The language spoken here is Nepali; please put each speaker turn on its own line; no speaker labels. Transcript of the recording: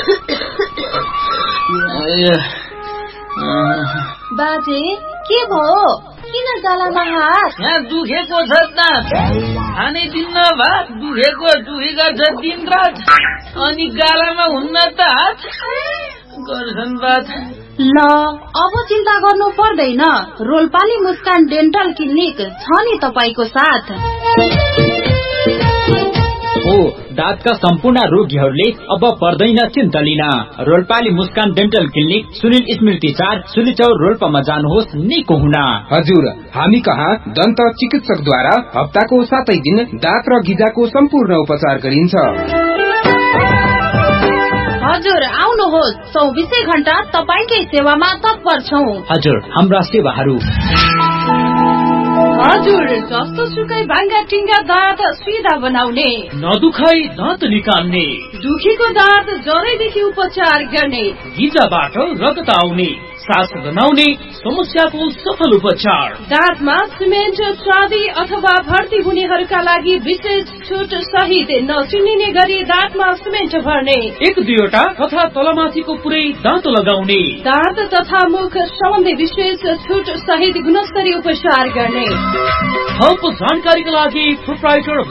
बाजे के भयो? किन गलामा हात?
यहाँ दुखेको छ दाँत, खानै दिन्न भात, दुखी गर्छ दिन रात, अनि गालामा हुन्न त हात गर्छन् बात।
ल अब चिन्ता गर्नु पर्दैन, रोल्पाली मुस्कान डेन्टल क्लिनिक छ नि तपाईको साथ।
हो दाँतका सम्पूर्ण रोगीहरूले अब पर्दैन चिन्ता लिन। रोल्पाली मुस्कान डेन्टल क्लिनिक सुनिल स्मृति 4 सुलिचौर रोल्पामा जानुहोस् निको हुन।
हजुर, हामी कहाँ दन्त चिकित्सकद्वारा हप्ताको 7 दिन दाँत र गिजाको सम्पूर्ण उपचार गरिन्छ।
हजुर आउनुहोस्, 24 घण्टा तपाईकै सेवामा तत्पर छौं।
हजुर, हाम्रा सेवाहरू
हजुर, जस्तो सुकै भाङ्गा टिङ्गा दाँत सिधा बनाउने,
नदुखाई दाँत निकाल्ने,
दुखीको दाँत जरैदेखि उपचार गर्ने,
गिजाबाट रगत आउने, सास गनाउने समस्याको सफल उपचार,
दाँतमा सिमेन्ट चाँदी अथवा भर्ती हुनेहरूका लागि विशेष छुट सहित नचिनिने गरी दाँतमा सिमेन्ट भर्ने,
1-2 तथा तलमाथिको पुरै दाँत लगाउने,
दाँत तथा मुख सम्बन्धी विशेष छुट सहित गुणस्तरीय उपचार गर्ने।
थप जानकारीका लागि प्रोप्राइटर